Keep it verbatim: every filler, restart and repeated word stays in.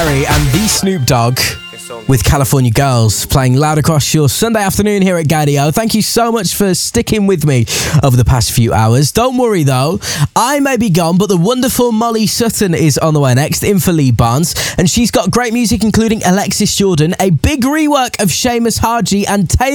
And the Snoop Dogg with California Girls playing loud across your Sunday afternoon here at Gadio. Thank you so much for sticking with me over the past few hours. Don't worry though, I may be gone, but the wonderful Molly Sutton is on the way next, in for Lee Barnes, and she's got great music including Alexis Jordan, a big rework of Seamus Haji and Taylor